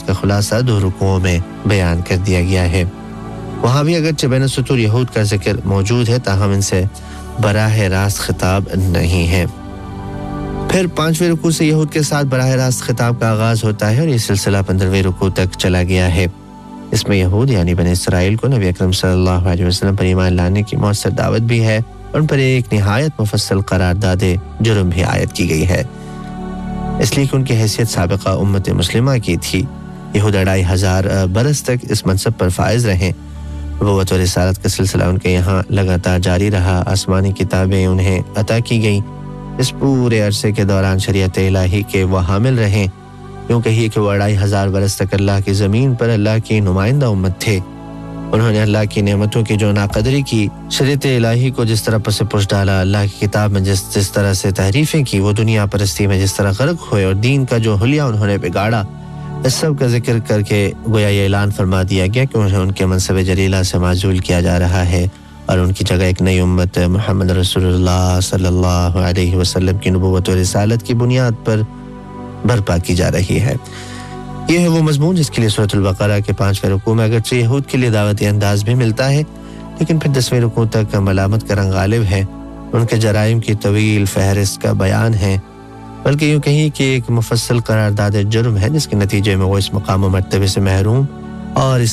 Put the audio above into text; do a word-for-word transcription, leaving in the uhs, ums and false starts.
کا خلاصہ دو رکوعوں میں بیان کر دیا گیا ہے۔ وہاں بھی اگرچہ بین السطور یہود کا ذکر موجود ہے تاہم ان سے براہ راست خطاب نہیں ہے۔ پھر پانچویں رکوع سے یہود کے ساتھ براہ راست خطاب کا آغاز ہوتا ہے اور یہ سلسلہ پندرہویں رکوع تک چلا گیا ہے۔ اس میں یہود یعنی بنی اسرائیل کو نبی اکرم صلی اللہ علیہ وسلم پر ایمان لانے کی مؤثر دعوت بھی ہے، ان پر ایک نہایت مفصل قرارداد جرم بھی عائد کی گئی ہے، اس لیے کہ ان کی حیثیت سابقہ امت مسلمہ کی تھی۔ یہود اڑائی ہزار برس تک اس منصب پر فائز رہے۔ نبوت و رسالت کا سلسلہ ان کے یہاں لگاتار جاری رہا، آسمانی کتابیں انہیں عطا کی گئیں۔ اس پورے عرصے کے دوران شریعت الہی کے وہ حامل رہے، یوں کہیے کہ وہ اڑائی ہزار برس تک اللہ کی زمین پر اللہ کی نمائندہ امت تھے۔ انہوں نے اللہ کی نعمتوں کی جو ناقدری کی، شریعت الہی کو جس طرح پس پش ڈالا، اللہ کی کتاب میں جس جس طرح سے تحریفیں کی، وہ دنیا پرستی میں جس طرح غرق ہوئے اور دین کا جو حلیہ انہوں نے بگاڑا، اس سب کا ذکر کر کے گویا یہ اعلان فرما دیا گیا کہ انہیں ان کے منصب جلیلہ سے معزول کیا جا رہا ہے اور ان کی جگہ ایک نئی امت محمد رسول اللہ صلی اللہ علیہ وسلم کی نبوت و رسالت کی بنیاد پر برپا کی جا رہی ہے۔ یہ ہے وہ مضمون جس کے لیے سورۃ البقرہ کے پانچویں رکوع میں اگرچہ یہود کے لیے دعوتی انداز بھی ملتا ہے، لیکن پھر دسویں رکوع تک ملامت کا رنگ غالب ہے، ان کے جرائم کی طویل فہرست کا بیان ہے، بلکہ یوں کہیں کہ ایک مفصل قرارداد جرم ہے جس کے نتیجے میں وہ اس مقام و مرتبے سے محروم اور اس